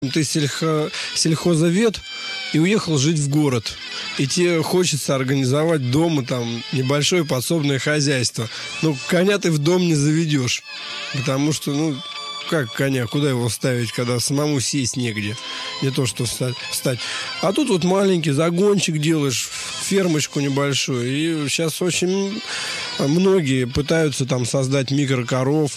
Ты сельхозовед и уехал жить в город. И тебе хочется организовать дома там небольшое подсобное хозяйство. Но коня ты в дом не заведешь. Потому что, как коня, куда его ставить, когда самому сесть негде? Не то, что встать. А тут вот маленький загончик делаешь, фермочку небольшую. И сейчас очень многие пытаются там создать микрокоров,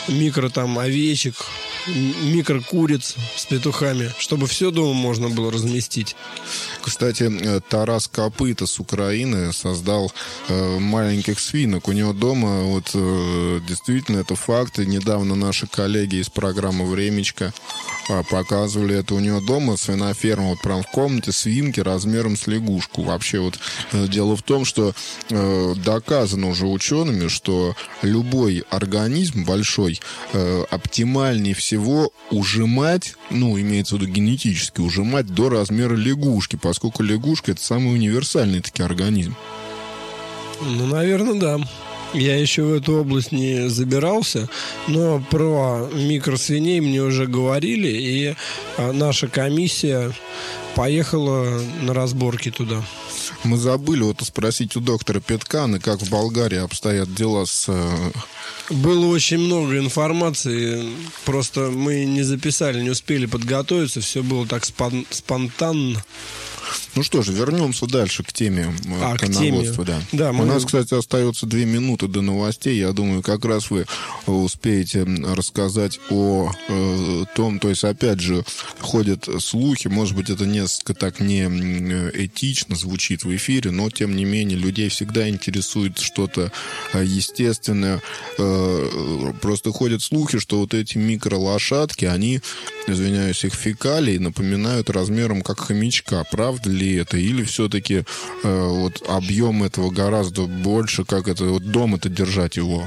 овечек, микрокуриц с петухами, чтобы все дома можно было разместить. Кстати, Тарас Копыта с Украины создал маленьких свинок. У него дома действительно это факт. И недавно наши коллеги из программы «Времечко» показывали это. У него дома свиноферма, прям в комнате свинки размером с лягушку. Вообще дело в том, что доказано уже учеными, что любой организм большой оптимальнее всего ужимать, имеется в виду генетически, ужимать до размера лягушки, поскольку лягушка — это самый универсальный таки организм. Наверное, да. Я еще в эту область не забирался, но про микросвиней мне уже говорили, и наша комиссия поехала на разборки туда. Мы забыли спросить у доктора Петкана, как в Болгарии обстоят дела с... Было очень много информации, просто мы не записали, не успели подготовиться, все было так спонтанно. Ну что же, вернемся дальше к теме коноводства. Да, у нас, кстати, остается 2 минуты до новостей. Я думаю, как раз вы успеете рассказать о том, то есть, опять же, ходят слухи, может быть, это несколько так не этично звучит в эфире, но, тем не менее, людей всегда интересует что-то естественное. Просто ходят слухи, что эти микролошадки, они, извиняюсь, их фекалии напоминают размером как хомячка. Правда ли это? Или все-таки объем этого гораздо больше, как это дома-то держать его?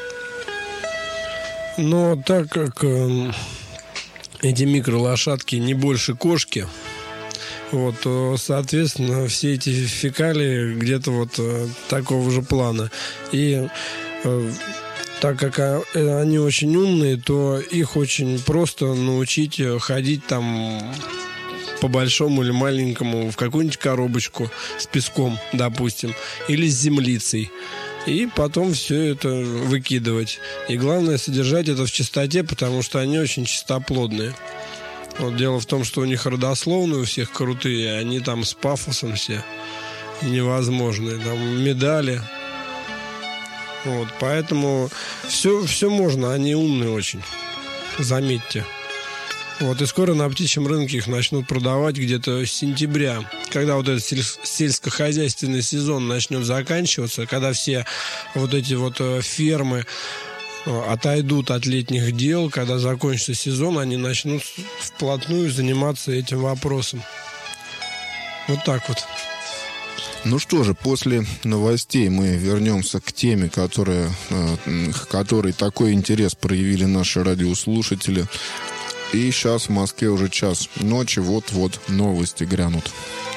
Но так как эти микролошадки не больше кошки, то, соответственно, все эти фекалии где-то такого же плана. И так как они очень умные, то их очень просто научить ходить там по большому или маленькому в какую-нибудь коробочку с песком, допустим, или с землицей. И потом все это выкидывать. И главное содержать это в чистоте, потому что они очень чистоплодные. Дело в том, что у них родословные у всех крутые, они там с пафосом все невозможные. Там медали. Поэтому все можно, они умные очень. Заметьте. И скоро на птичьем рынке их начнут продавать где-то с сентября, когда этот сельскохозяйственный сезон начнет заканчиваться, когда все эти фермы отойдут от летних дел, когда закончится сезон, они начнут вплотную заниматься этим вопросом. Так. Ну что же, после новостей мы вернемся к теме, которой такой интерес проявили наши радиослушатели. И сейчас в Москве уже час ночи, вот-вот новости грянут.